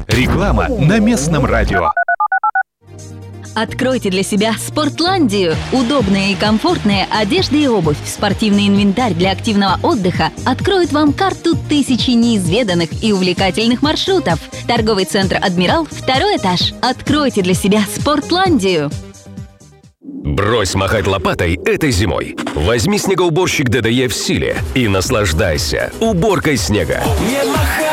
Реклама на местном радио. Откройте для себя Спортландию. Удобная и комфортная одежда и обувь, спортивный инвентарь для активного отдыха откроют вам карту тысячи неизведанных и увлекательных маршрутов. Торговый центр «Адмирал», 2-й этаж. Откройте для себя Спортландию. Брось махать лопатой этой зимой. Возьми снегоуборщик ДДЕ в силе и наслаждайся уборкой снега. Не махай!